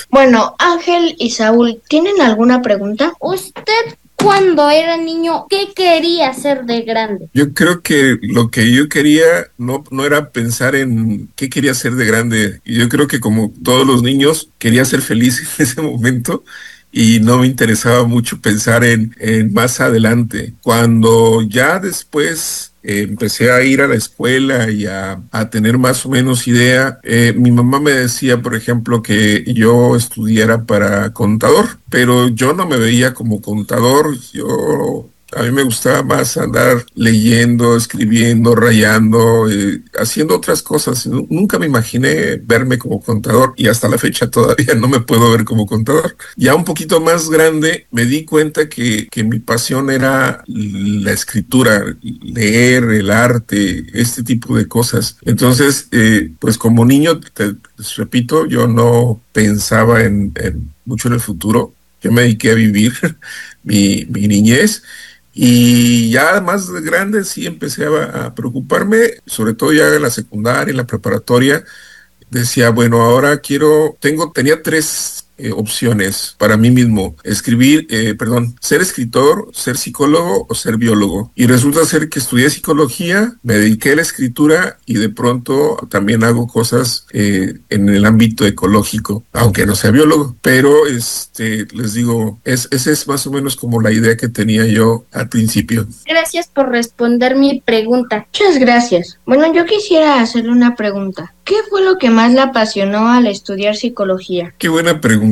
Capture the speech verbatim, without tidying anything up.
Bueno, Ángel y Saúl, ¿tienen alguna pregunta? ¿Usted cuando era niño, qué quería ser de grande? Yo creo que lo que yo quería no, no era pensar en qué quería ser de grande. Yo creo que como todos los niños, quería ser feliz en ese momento y no me interesaba mucho pensar en, en más adelante. Cuando ya después eh, empecé a ir a la escuela y a, a tener más o menos idea, eh, mi mamá me decía, por ejemplo, que yo estudiara para contador, pero yo no me veía como contador. Yo a mí me gustaba más andar leyendo, escribiendo, rayando, eh, haciendo otras cosas. Nu- Nunca me imaginé verme como contador y hasta la fecha todavía no me puedo ver como contador. Ya un poquito más grande me di cuenta que, que mi pasión era la escritura, leer, el arte, este tipo de cosas. Entonces, eh, pues como niño, te, les repito, yo no pensaba en, en mucho en el futuro. Yo me dediqué a vivir mi, mi niñez y ya más de grande sí empecé a, a preocuparme, sobre todo ya en la secundaria, en la preparatoria. Decía, bueno, ahora quiero, tengo, tenía tres eh, opciones para mí mismo: escribir, eh, perdón, ser escritor, ser psicólogo o ser biólogo. Y resulta ser que estudié psicología, me dediqué a la escritura y de pronto también hago cosas eh, en el ámbito ecológico, aunque no sea biólogo. Pero este, les digo, es, esa es más o menos como la idea que tenía yo al principio. Gracias por responder mi pregunta. Muchas gracias. Bueno, yo quisiera hacerle una pregunta. ¿Qué fue lo que más le apasionó al estudiar psicología? Qué buena pregunta.